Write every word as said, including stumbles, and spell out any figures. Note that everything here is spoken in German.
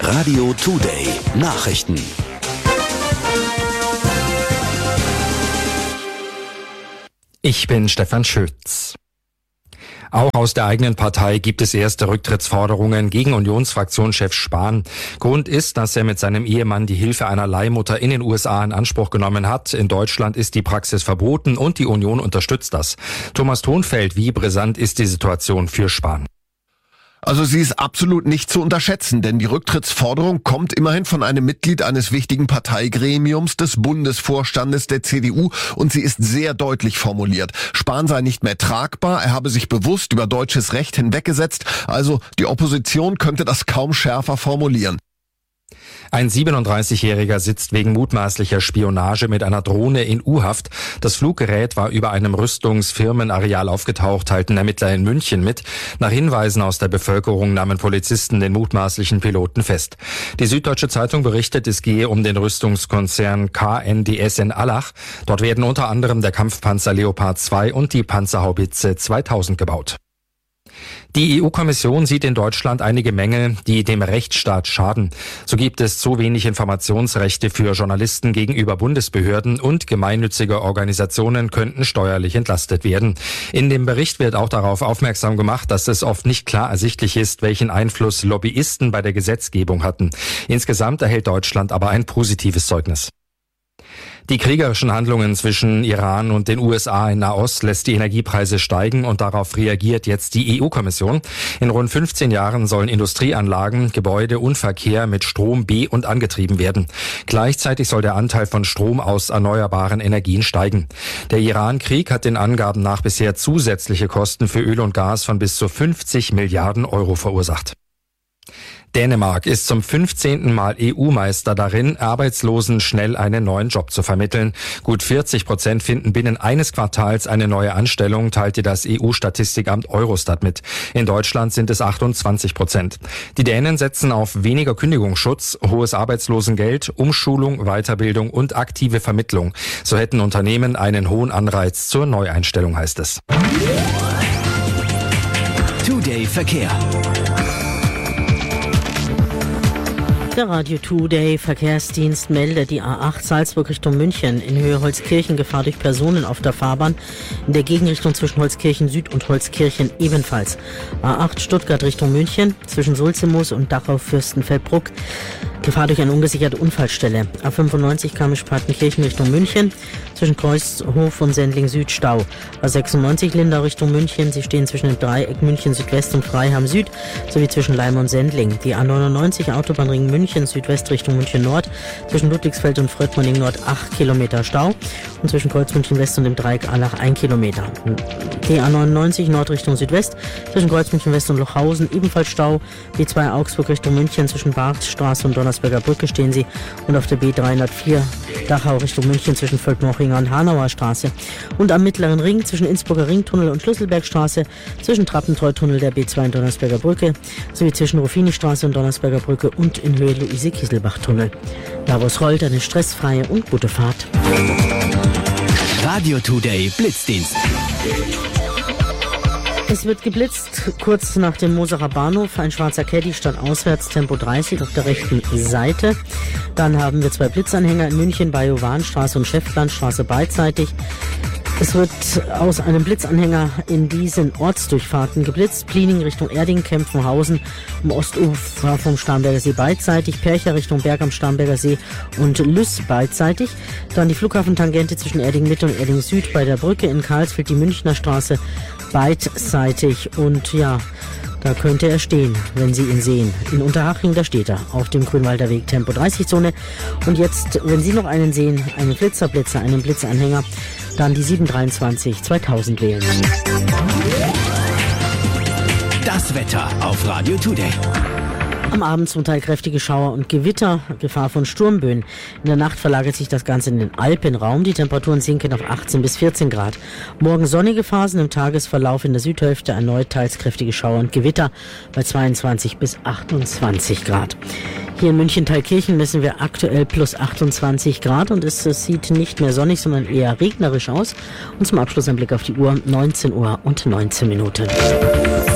Radio Today Nachrichten. Ich bin Stefan Schütz. Auch aus der eigenen Partei gibt es erste Rücktrittsforderungen gegen Unionsfraktionschef Spahn. Grund ist, dass er mit seinem Ehemann die Hilfe einer Leihmutter in den U S A in Anspruch genommen hat. In Deutschland ist die Praxis verboten und die Union unterstützt das. Thomas Thonfeld, wie brisant ist die Situation für Spahn? Also sie ist absolut nicht zu unterschätzen, denn die Rücktrittsforderung kommt immerhin von einem Mitglied eines wichtigen Parteigremiums des Bundesvorstandes der C D U und sie ist sehr deutlich formuliert. Spahn sei nicht mehr tragbar, er habe sich bewusst über deutsches Recht hinweggesetzt, also die Opposition könnte das kaum schärfer formulieren. Ein siebenunddreißigjähriger sitzt wegen mutmaßlicher Spionage mit einer Drohne in U-Haft. Das Fluggerät war über einem Rüstungsfirmenareal aufgetaucht, teilten Ermittler in München mit. Nach Hinweisen aus der Bevölkerung nahmen Polizisten den mutmaßlichen Piloten fest. Die Süddeutsche Zeitung berichtet, es gehe um den Rüstungskonzern K N D S in Allach. Dort werden unter anderem der Kampfpanzer Leopard zwei und die Panzerhaubitze zweitausend gebaut. Die E U-Kommission sieht in Deutschland einige Mängel, die dem Rechtsstaat schaden. So gibt es zu wenig Informationsrechte für Journalisten gegenüber Bundesbehörden und gemeinnützige Organisationen könnten steuerlich entlastet werden. In dem Bericht wird auch darauf aufmerksam gemacht, dass es oft nicht klar ersichtlich ist, welchen Einfluss Lobbyisten bei der Gesetzgebung hatten. Insgesamt erhält Deutschland aber ein positives Zeugnis. Die kriegerischen Handlungen zwischen Iran und den U S A in Nahost lässt die Energiepreise steigen und darauf reagiert jetzt die E U-Kommission. In rund fünfzehn Jahren sollen Industrieanlagen, Gebäude und Verkehr mit Strom be- und angetrieben werden. Gleichzeitig soll der Anteil von Strom aus erneuerbaren Energien steigen. Der Iran-Krieg hat den Angaben nach bisher zusätzliche Kosten für Öl und Gas von bis zu fünfzig Milliarden Euro verursacht. Dänemark ist zum fünfzehnten Mal E U-Meister darin, Arbeitslosen schnell einen neuen Job zu vermitteln. Gut vierzig Prozent finden binnen eines Quartals eine neue Anstellung, teilte das E U-Statistikamt Eurostat mit. In Deutschland sind es achtundzwanzig Prozent. Die Dänen setzen auf weniger Kündigungsschutz, hohes Arbeitslosengeld, Umschulung, Weiterbildung und aktive Vermittlung. So hätten Unternehmen einen hohen Anreiz zur Neueinstellung, heißt es. Today Verkehr. Der Radio Today Verkehrsdienst meldet die A acht Salzburg Richtung München in Höhe Holzkirchen Gefahr durch Personen auf der Fahrbahn, in der Gegenrichtung zwischen Holzkirchen Süd und Holzkirchen ebenfalls. A acht Stuttgart Richtung München zwischen Sulzemoos und Dachau-Fürstenfeldbruck Gefahr durch eine ungesicherte Unfallstelle. A fünfundneunzig Garmisch-Partenkirchen Richtung München zwischen Kreuzhof und Sendling Süd Stau. A sechsundneunzig Lindau Richtung München, sie stehen zwischen dem Dreieck München Südwest und Freiham Süd sowie zwischen Leim und Sendling. Die A neunundneunzig Autobahnring München Südwest Richtung München Nord zwischen Ludwigsfeld und Fröttmanning Nord acht Kilometer Stau und zwischen Kreuz München West und dem Dreieck Allach ein Kilometer. Die A neunundneunzig Nord Richtung Südwest zwischen Kreuz München West und Lochhausen ebenfalls Stau. B zwei Augsburg Richtung München zwischen Barthstraße und Donnersberger Brücke stehen sie und auf der B dreihundertvier Dachau Richtung München zwischen Völkmochinger und Hanauer Straße und am Mittleren Ring zwischen Innsbrucker Ringtunnel und Schlüsselbergstraße zwischen Trappentreutunnel der B zwei und Donnersberger Brücke sowie zwischen Ruffini-Straße und Donnersberger Brücke und in Höhe Luise-Kieselbach-Tunnel. Da wo es rollt, eine stressfreie und gute Fahrt. Radio Today Blitzdienst. Es wird geblitzt, kurz nach dem Mosacher Bahnhof. Ein schwarzer Caddy stand auswärts, Tempo dreißig auf der rechten Seite. Dann haben wir zwei Blitzanhänger in München bei Jovanstraße und Schäftlandstraße beidseitig. Es wird aus einem Blitzanhänger in diesen Ortsdurchfahrten geblitzt. Pliening Richtung Erding, Kempfenhausen, am Ostufer vom Starnberger See beidseitig, Percha Richtung Berg am Starnberger See und Lüss beidseitig. Dann die Flughafentangente zwischen Erding Mitte und Erding Süd bei der Brücke in Karlsfeld, die Münchner Straße beidseitig. Und ja, da könnte er stehen, wenn Sie ihn sehen. In Unterhaching, da steht er, auf dem Grünwalder Weg, Tempo dreißig Zone. Und jetzt, wenn Sie noch einen sehen, einen Blitzerblitzer, einen Blitzanhänger, dann die sieben dreiundzwanzig zweitausend wählen. Das Wetter auf Radio Today. Am Abend zum Teil kräftige Schauer und Gewitter, Gefahr von Sturmböen. In der Nacht verlagert sich das Ganze in den Alpenraum. Die Temperaturen sinken auf achtzehn bis vierzehn Grad. Morgen sonnige Phasen, im Tagesverlauf in der Südhälfte erneut teils kräftige Schauer und Gewitter bei zweiundzwanzig bis achtundzwanzig Grad. Hier in München-Thalkirchen messen wir aktuell plus achtundzwanzig Grad und es, es sieht nicht mehr sonnig, sondern eher regnerisch aus. Und zum Abschluss ein Blick auf die Uhr, neunzehn Uhr und neunzehn Minuten.